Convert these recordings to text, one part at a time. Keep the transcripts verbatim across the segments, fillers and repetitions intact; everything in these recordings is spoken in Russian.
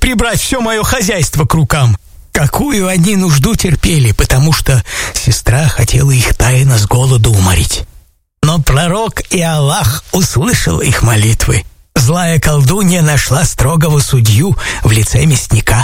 прибрать все мое хозяйство к рукам. Какую они нужду терпели, потому что сестра хотела их тайно с голоду уморить. Но пророк и Аллах услышал их молитвы. Злая колдунья нашла строгого судью в лице мясника.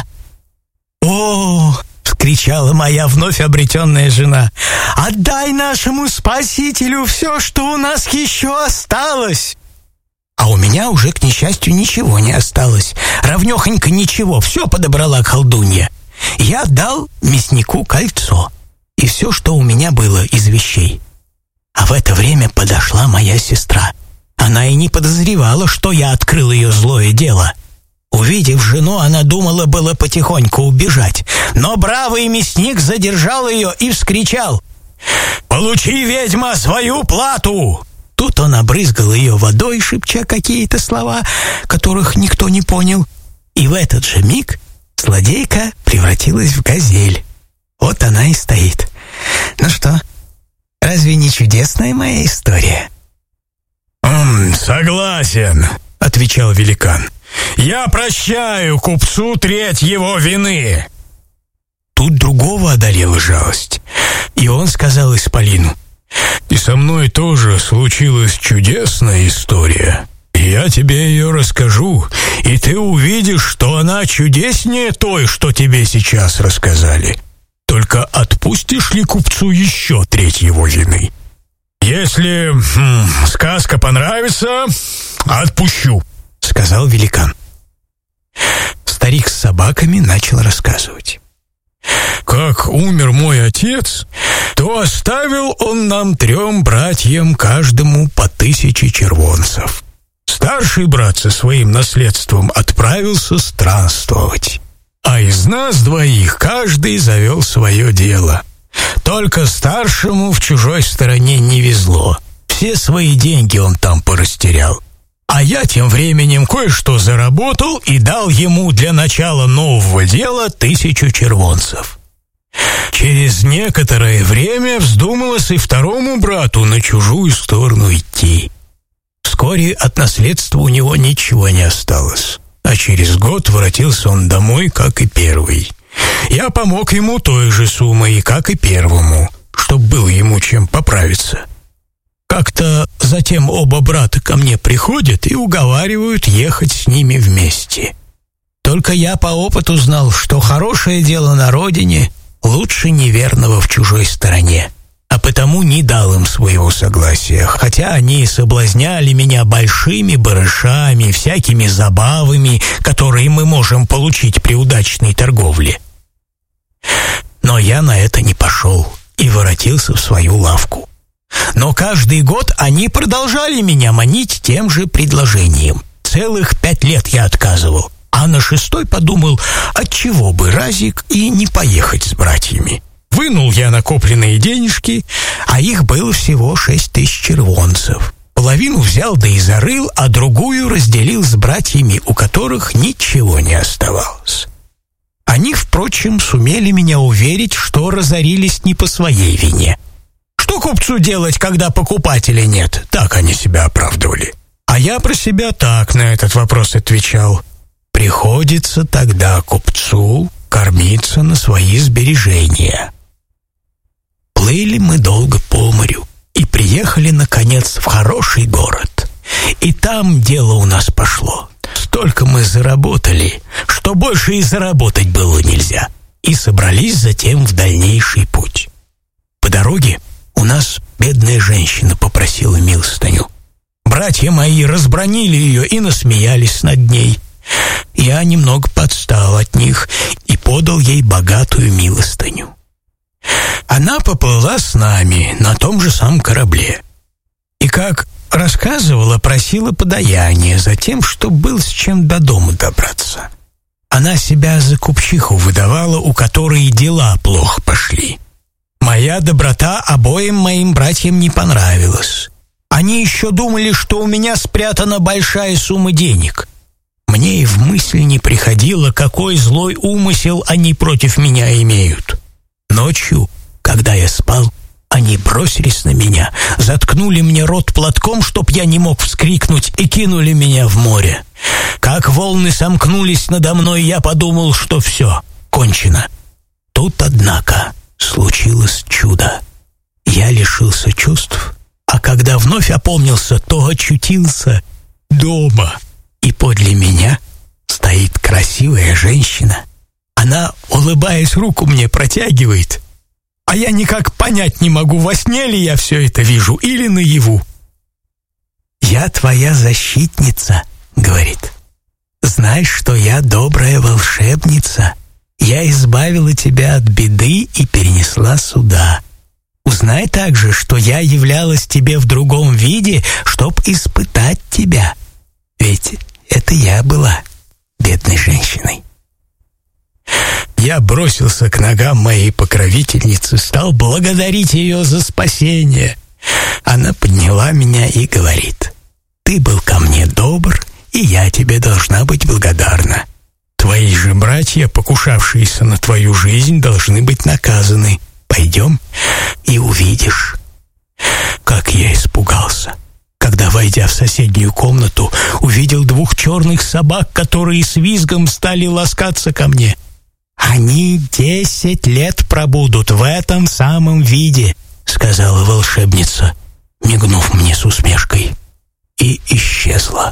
«О!» — вскричала моя вновь обретенная жена. «Отдай нашему Спасителю все, что у нас еще осталось!» А у меня уже, к несчастью, ничего не осталось. Равнёхонько ничего, все подобрала колдунья. Я дал мяснику кольцо и все, что у меня было из вещей. А в это время подошла моя сестра. Она и не подозревала, что я открыл ее злое дело. Увидев жену, она думала было потихоньку убежать, но бравый мясник задержал ее и вскричал: «Получи, ведьма, свою плату!» Тут он обрызгал ее водой, шепча какие-то слова, которых никто не понял. И в этот же миг злодейка превратилась в газель. Вот она и стоит. Ну что, разве не чудесная моя история? «М, «Согласен», — отвечал великан. «Я прощаю купцу треть его вины». Тут другого одолела жалость, и он сказал исполину: «И со мной тоже случилась чудесная история. И я тебе ее расскажу, и ты увидишь, что она чудеснее той, что тебе сейчас рассказали. Только отпустишь ли купцу еще треть его вины? Если хм, сказка понравится, отпущу», — сказал великан. Старик с собаками начал рассказывать. «Как умер мой отец, то оставил он нам трем братьям каждому по тысяче червонцев. Старший брат со своим наследством отправился странствовать, а из нас двоих каждый завел свое дело. Только старшему в чужой стороне не везло. Все свои деньги он там порастерял. А я тем временем кое-что заработал и дал ему для начала нового дела тысячу червонцев. Через некоторое время вздумалось и второму брату на чужую сторону идти. Вскоре от наследства у него ничего не осталось, а через год воротился он домой, как и первый. Я помог ему той же суммой, как и первому, чтоб было ему чем поправиться. Как-то затем оба брата ко мне приходят и уговаривают ехать с ними вместе. Только я по опыту знал, что хорошее дело на родине лучше неверного в чужой стороне, а потому не дал им своего согласия, хотя они соблазняли меня большими барышами, всякими забавами, которые мы можем получить при удачной торговле. Но я на это не пошел и воротился в свою лавку. Но каждый год они продолжали меня манить тем же предложением. Целых пять лет я отказывал, а на шестой подумал, отчего бы разик и не поехать с братьями. Вынул я накопленные денежки, а их было всего шесть тысяч червонцев. Половину взял да и зарыл, а другую разделил с братьями, у которых ничего не оставалось. Они, впрочем, сумели меня уверить, что разорились не по своей вине. Что купцу делать, когда покупателя нет? Так они себя оправдывали. А я про себя так на этот вопрос отвечал: приходится тогда купцу кормиться на свои сбережения. Плыли мы долго по морю и приехали, наконец, в хороший город. И там дело у нас пошло. Столько мы заработали, что больше и заработать было нельзя. И собрались затем в дальнейший путь. По дороге у нас бедная женщина попросила милостыню. Братья мои разбранили ее и насмеялись над ней. Я немного подстал от них и подал ей богатую милостыню. Она поплыла с нами на том же самом корабле. И, как рассказывала, просила подаяние за тем, что был с чем до дома добраться. Она себя за купчиху выдавала, у которой дела плохо пошли. Моя доброта обоим моим братьям не понравилась. Они еще думали, что у меня спрятана большая сумма денег. Мне и в мысль не приходило, какой злой умысел они против меня имеют. Ночью, когда я спал, Они бросились на меня, заткнули мне рот платком, чтоб я не мог вскрикнуть, и кинули меня в море. Как волны сомкнулись надо мной, я подумал, что все, кончено. Тут, однако, случилось чудо. Я лишился чувств, а когда вновь опомнился, то очутился дома. И подле меня стоит красивая женщина. Она, улыбаясь, руку мне протягивает, а я никак понять не могу, во сне ли я все это вижу или наяву. «Я твоя защитница», — говорит. «Знаешь, что я добрая волшебница. Я избавила тебя от беды и перенесла сюда. Узнай также, что я являлась тебе в другом виде, чтоб испытать тебя. Ведь это я была бедной женщиной». Я бросился к ногам моей покровительницы, стал благодарить ее за спасение. Она подняла меня и говорит: «Ты был ко мне добр, и я тебе должна быть благодарна. Твои же братья, покушавшиеся на твою жизнь, должны быть наказаны. Пойдем и увидишь». Как я испугался, когда, войдя в соседнюю комнату, увидел двух черных собак, которые с визгом стали ласкаться ко мне. «Они десять лет пробудут в этом самом виде», — сказала волшебница, мигнув мне с усмешкой, и исчезла.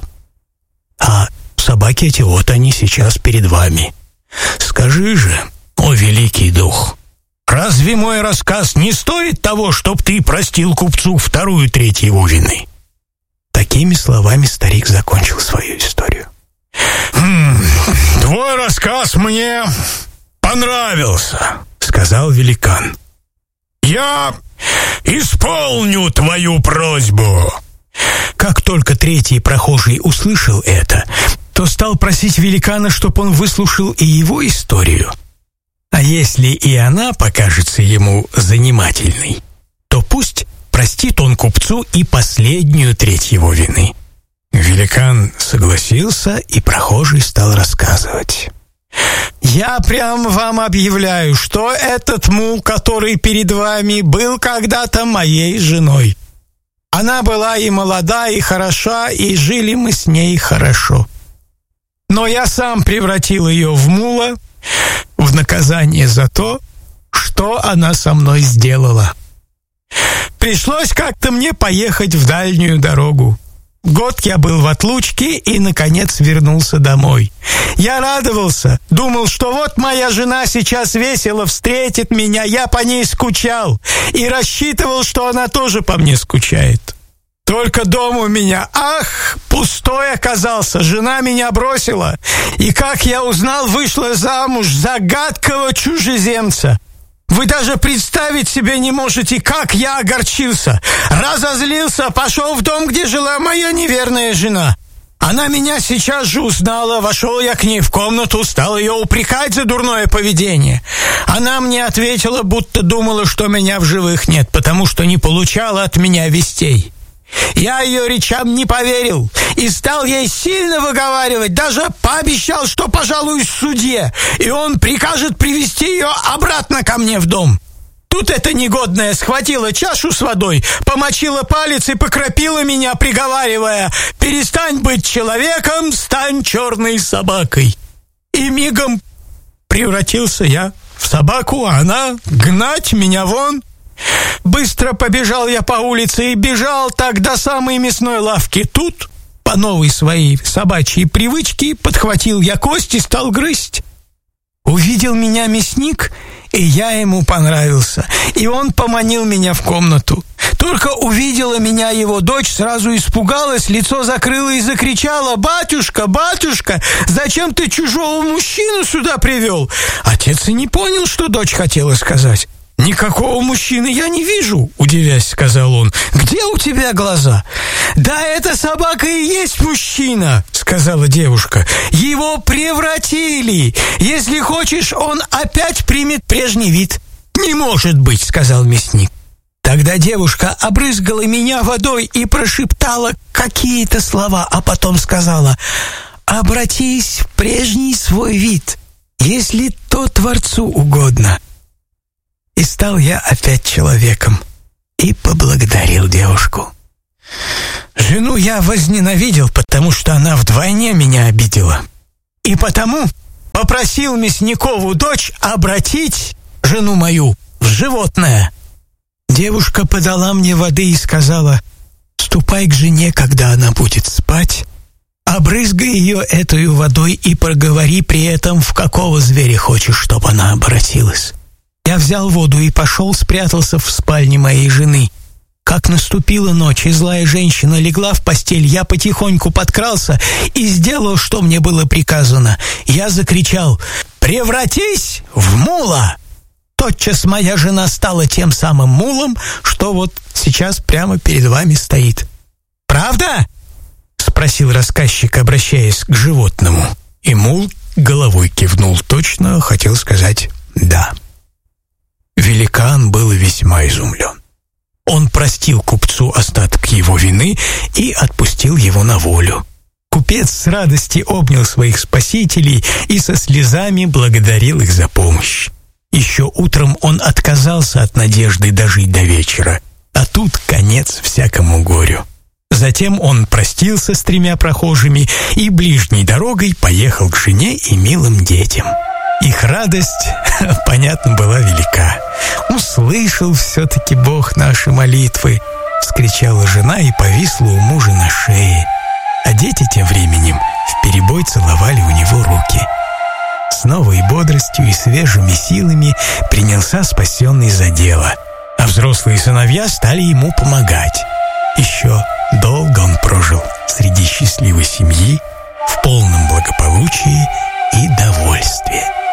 «А собаки эти, вот они сейчас перед вами. Скажи же, о великий дух, разве мой рассказ не стоит того, чтоб ты простил купцу вторую треть его вины?» Такими словами старик закончил свою историю. «Хм, твой рассказ мне понравился», — сказал великан. «Я исполню твою просьбу». Как только третий прохожий услышал это, то стал просить великана, чтоб он выслушал и его историю. А если и она покажется ему занимательной, то пусть простит он купцу и последнюю треть его вины. Великан согласился, и прохожий стал рассказывать. «Я прям вам объявляю, что этот мул, который перед вами, был когда-то моей женой. Она была и молода, и хороша, и жили мы с ней хорошо. Но я сам превратил ее в мула в наказание за то, что она со мной сделала. Пришлось как-то мне поехать в дальнюю дорогу. Год я был в отлучке и, наконец, вернулся домой. Я радовался, думал, что вот моя жена сейчас весело встретит меня, я по ней скучал и рассчитывал, что она тоже по мне скучает. Только дом у меня, ах, пустой оказался, жена меня бросила, и, как я узнал, вышла замуж за гадкого чужеземца. Вы даже представить себе не можете, как я огорчился. Разозлился, пошел в дом, где жила моя неверная жена. Она меня сейчас же узнала, вошел я к ней в комнату, стал ее упрекать за дурное поведение. Она мне ответила, будто думала, что меня в живых нет, потому что не получала от меня вестей. Я ее речам не поверил и стал ей сильно выговаривать, даже пообещал, что пожалуюсь судье, и он прикажет привести ее обратно ко мне в дом. Тут эта негодная схватила чашу с водой, помочила палец и покропила меня, приговаривая: «Перестань быть человеком, стань черной собакой». И мигом превратился я в собаку, а она гнать меня вон. Быстро побежал я по улице и бежал так до самой мясной лавки. Тут, по новой своей собачьей привычке, подхватил я кость и стал грызть. Увидел меня мясник, и я ему понравился, и он поманил меня в комнату. Только увидела меня его дочь, сразу испугалась, лицо закрыла и закричала: «Батюшка, батюшка, зачем ты чужого мужчину сюда привел?» Отец и не понял, что дочь хотела сказать. «Никакого мужчины я не вижу», — удивясь, сказал он. «Где у тебя глаза?» «Да эта собака и есть мужчина», — сказала девушка. «Его превратили. Если хочешь, он опять примет прежний вид». «Не может быть», — сказал мясник. Тогда девушка обрызгала меня водой и прошептала какие-то слова, а потом сказала: «Обратись в прежний свой вид, если то Творцу угодно». И стал я опять человеком. и поблагодарил девушку. Жену я возненавидел, потому что она вдвойне меня обидела. И потому попросил Мясникову дочь обратить жену мою в животное. Девушка подала мне воды и сказала: «Ступай к жене, когда она будет спать, обрызгай ее этой водой и проговори при этом, в какого зверя хочешь, чтобы она обратилась». Я взял воду и пошел, спрятался в спальне моей жены. Как наступила ночь, и злая женщина легла в постель, я потихоньку подкрался и сделал, что мне было приказано. Я закричал: «Превратись в мула!» Тотчас моя жена стала тем самым мулом, что вот сейчас прямо перед вами стоит. «Правда?» — спросил рассказчик, обращаясь к животному. И мул головой кивнул, точно хотел сказать «да». Великан был весьма изумлен. Он простил купцу остаток его вины и отпустил его на волю. Купец с радости обнял своих спасителей и со слезами благодарил их за помощь. Еще утром он отказался от надежды дожить до вечера, а тут конец всякому горю. Затем он простился с тремя прохожими и ближней дорогой поехал к жене и милым детям. Их радость, понятно, была велика. «Услышал все-таки Бог наши молитвы!» — вскричала жена и повисла у мужа на шее. А дети тем временем вперебой целовали у него руки. С новой бодростью и свежими силами принялся спасенный за дело, а взрослые сыновья стали ему помогать. Еще долго он прожил среди счастливой семьи в полном благополучии и довольстве.